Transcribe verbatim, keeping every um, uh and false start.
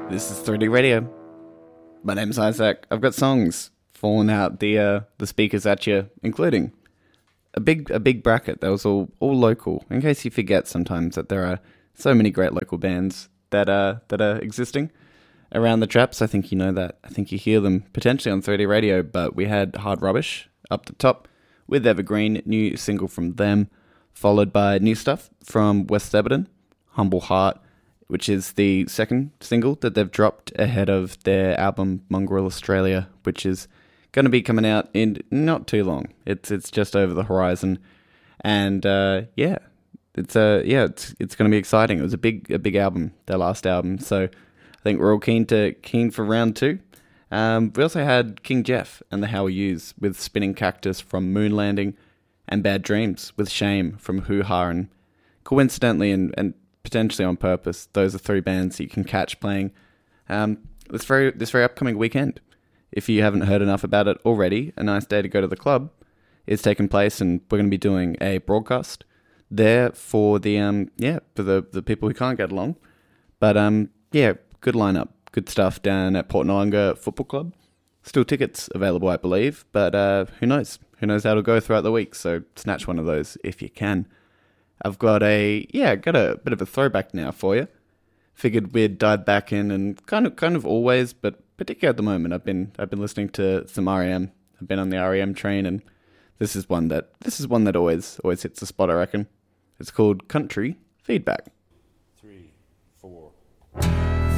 This is three D Radio. My name's Isaac. I've got songs falling out the uh, the speakers at you, including a big a big bracket that was all, all local. In case you forget sometimes that there are so many great local bands that are that are existing around the traps. I think you know that. I think you hear them potentially on three D Radio. But we had Hard Rubbish up the top with Evergreen, new single from them, followed by new stuff from West Everton, Humble Heart, which is the second single that they've dropped ahead of their album Mongrel Australia, which is going to be coming out in not too long. It's it's just over the horizon, and uh, yeah, it's uh, yeah, it's it's going to be exciting. It was a big a big album, their last album, so I think we're all keen to keen for round two. Um, we also had King Jeff and the How We Use with Spinning Cactus from Moon Landing, and Bad Dreams with Shame from Hoo Ha, and coincidentally and and potentially on purpose, those are three bands that you can catch playing um, this very this very upcoming weekend. If you haven't heard enough about it already, A Nice Day to Go to the Club is taking place, and we're going to be doing a broadcast there for the um yeah for the, the people who can't get along. But um yeah, good lineup, good stuff down at Port Noarlunga Football Club. Still tickets available, I believe, but uh, who knows? Who knows how it'll go throughout the week? So snatch one of those if you can. I've got a, yeah, got a bit of a throwback now for you. Figured we'd dive back in and kind of, kind of always, but particularly at the moment, I've been, I've been listening to some R E M. I've been on the R E M train, and this is one that, this is one that always, always hits the spot, I reckon. It's called Country Feedback.